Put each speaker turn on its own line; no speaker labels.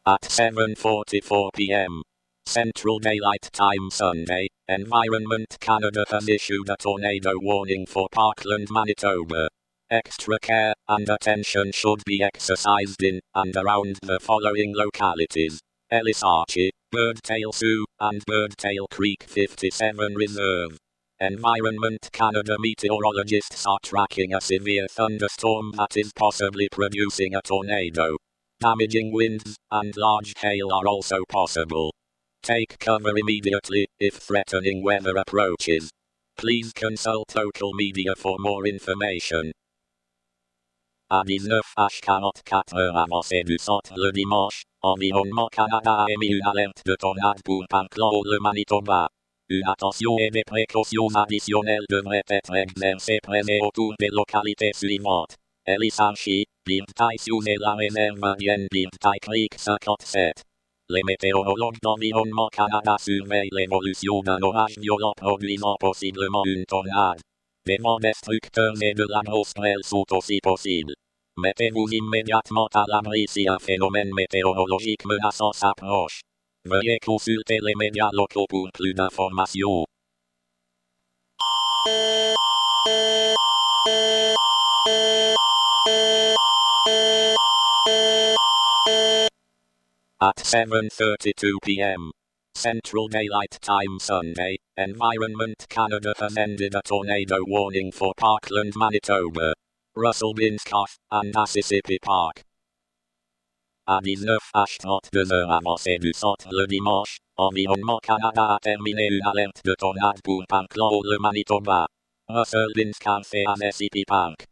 At 7:44 p.m. Central Daylight Time Sunday, Environment Canada has issued a tornado warning for Parkland, Manitoba. Extra care and attention should be exercised in and around the following localities: Ellis Archie, Birdtail Sioux, and Birdtail Creek 57 Reserve. Environment Canada meteorologists are tracking a severe thunderstorm that is possibly producing a tornado. Damaging winds and large hail are also possible. Take cover immediately if threatening weather approaches. Please consult local media for more information. À 19h44 avancé du centre le dimanche, Environnement Canada a émis une alerte de tornade pour Parkland, le Manitoba. Une attention et des précautions additionnelles devraient être exercées près et autour des localités suivantes: Ellis Archie, Birdtail Sioux et la réserve indienne Birdtail Creek 57. Les météorologues d'Environnement Canada surveillent l'évolution d'un orage violent produisant possiblement une tornade. Des vents destructeurs et de la grosse grêle sont aussi possibles. Mettez-vous immédiatement à l'abri si un phénomène météorologique menaçant s'approche. Veuillez consulter les médias locaux pour plus d'informations. At 7:32 p.m. Central Daylight Time Sunday, Environment Canada has ended a tornado warning for Parkland, Manitoba, Russell Binscoff, and Mississippi Park. À 19h32 avancé du centre le dimanche, Environnement Canada a terminé une alerte de tornade pour Parkland, le Manitoba, Russell Binscoff et Mississippi Park.